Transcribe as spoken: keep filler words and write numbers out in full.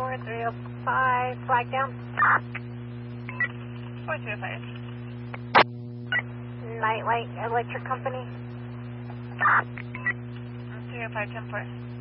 four three oh five, flag down. four three oh five. Nightlight Electric Company. three oh five, ten four.